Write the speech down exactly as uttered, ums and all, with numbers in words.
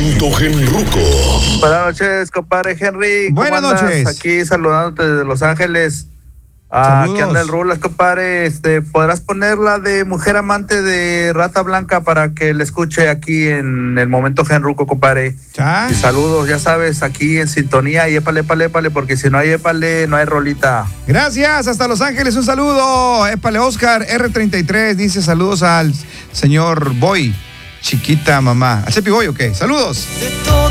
Momento Genruco. Buenas noches, compadre Henry. ¿Cómo Buenas andas? noches. Aquí saludándote desde Los Ángeles. Ah, aquí anda el Rulas, compadre. Este, ¿podrás poner la de Mujer Amante de Rata Blanca para que le escuche aquí en el Momento Genruco, compadre? ¿Ya? Y saludos, ya sabes, aquí en sintonía y épale, épale, épale, porque si no hay épale, no hay rolita. Gracias, hasta Los Ángeles, un saludo. Épale, Oscar, R treinta y tres, dice saludos al señor Boy, chiquita mamá. ¿A Cepi Boy o qué? Saludos. De todo